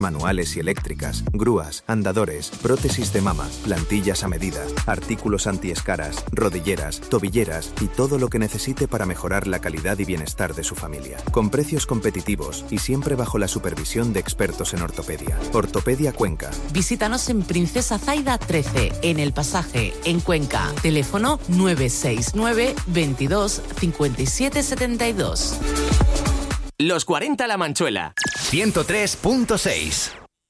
manuales y eléctricas, grúas, andadores, prótesis de mama, plantillas a medida, artículos antiescaras, rodilleras, tobilleras y todo lo que necesite para mejorar la calidad y bienestar de su familia. Con precios competitivos y siempre bajo la supervisión de expertos en ortopedia. Ortopedia Cuenca. Visítanos en Princesa Zaida 13, en El Pasaje, en Cuenca. Teléfono 969 22 57 72. Los 40 La Manchuela. 103.6.